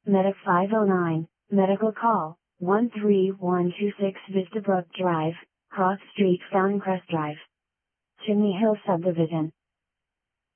Medic 509, medical call, 13126 Vista Brook Drive, Cross Street, Fountain Crest Drive. Chimney Hill Subdivision.